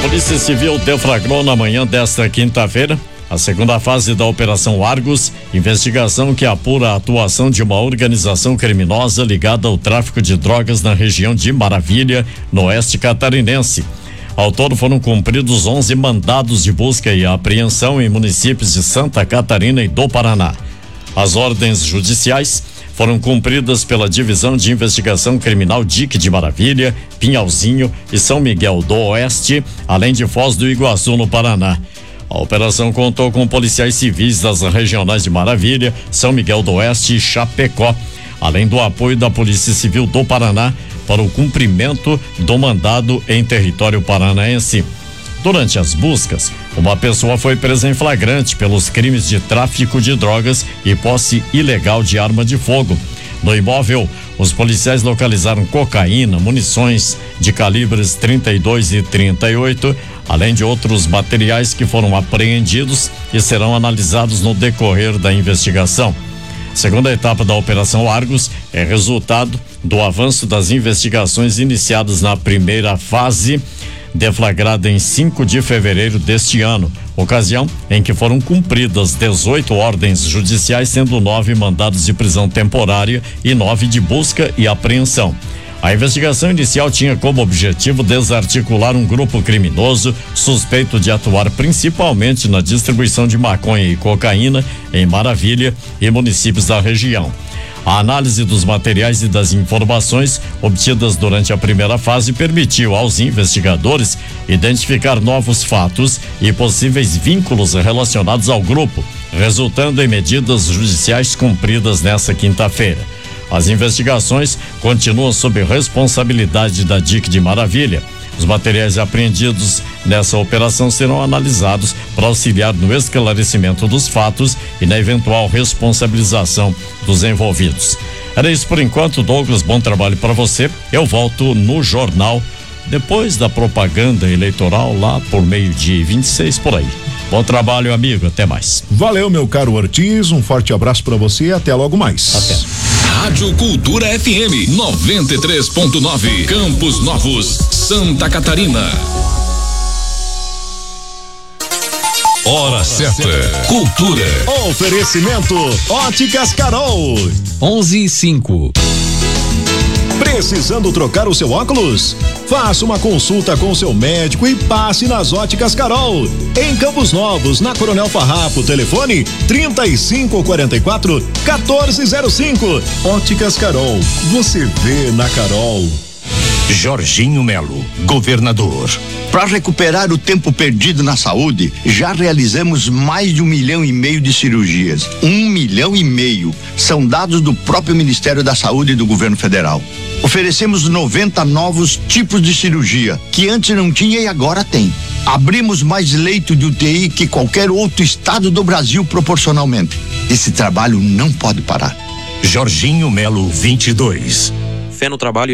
Polícia Civil deflagrou na manhã desta quinta-feira a segunda fase da Operação Argos, investigação que apura a atuação de uma organização criminosa ligada ao tráfico de drogas na região de Maravilha, no oeste catarinense. Ao todo foram cumpridos 11 mandados de busca e apreensão em municípios de Santa Catarina e do Paraná. As ordens judiciais foram cumpridas pela Divisão de Investigação Criminal DIC de Maravilha, Pinhalzinho e São Miguel do Oeste, além de Foz do Iguaçu, no Paraná. A operação contou com policiais civis das regionais de Maravilha, São Miguel do Oeste e Chapecó, além do apoio da Polícia Civil do Paraná para o cumprimento do mandado em território paranaense. Durante as buscas, uma pessoa foi presa em flagrante pelos crimes de tráfico de drogas e posse ilegal de arma de fogo. No imóvel, os policiais localizaram cocaína, munições de calibres 32 e 38, além de outros materiais que foram apreendidos e serão analisados no decorrer da investigação. A segunda etapa da Operação Argos é resultado do avanço das investigações iniciadas na primeira fase, deflagrada em 5 de fevereiro deste ano, ocasião em que foram cumpridas 18 ordens judiciais, sendo 9 mandados de prisão temporária e 9 de busca e apreensão. A investigação inicial tinha como objetivo desarticular um grupo criminoso suspeito de atuar principalmente na distribuição de maconha e cocaína em Maravilha e municípios da região. A análise dos materiais e das informações obtidas durante a primeira fase permitiu aos investigadores identificar novos fatos e possíveis vínculos relacionados ao grupo, resultando em medidas judiciais cumpridas nesta quinta-feira. As investigações continuam sob responsabilidade da DIC de Maravilha. Os materiais apreendidos nessa operação serão analisados para auxiliar no esclarecimento dos fatos e na eventual responsabilização dos envolvidos. Era isso por enquanto, Douglas. Bom trabalho para você. Eu volto no jornal depois da propaganda eleitoral, lá por 12:26 por aí. Bom trabalho, amigo. Até mais. Valeu, meu caro Ortiz. Um forte abraço para você e até logo mais. Até. Rádio Cultura FM 93.9, Campos Novos, Santa Catarina. Hora certa. Cultura. Oferecimento Óticas Carol. 11:05. Precisando trocar o seu óculos? Faça uma consulta com seu médico e passe nas Óticas Carol. Em Campos Novos, na Coronel Farrapo, telefone 3544-1405. Óticas Carol, você vê na Carol. Jorginho Melo, governador. Para recuperar o tempo perdido na saúde, já realizamos mais de 1,5 milhão de cirurgias. 1,5 milhão. São dados do próprio Ministério da Saúde e do governo federal. Oferecemos 90 novos tipos de cirurgia, que antes não tinha e agora tem. Abrimos mais leito de UTI que qualquer outro estado do Brasil proporcionalmente. Esse trabalho não pode parar. Jorginho Melo 22. Fé no trabalho.